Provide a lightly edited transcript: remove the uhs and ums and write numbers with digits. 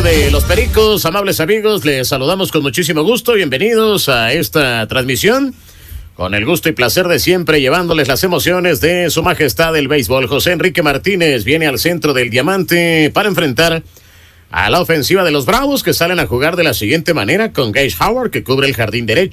de los Pericos, amables amigos, les saludamos con muchísimo gusto. Bienvenidos a esta transmisión. Con el gusto y placer de siempre, llevándoles las emociones de Su Majestad el Béisbol. José Enrique Martínez viene al centro del diamante para enfrentar a la ofensiva de los Bravos, que salen a jugar de la siguiente manera, con Gage Howard, que cubre el jardín derecho.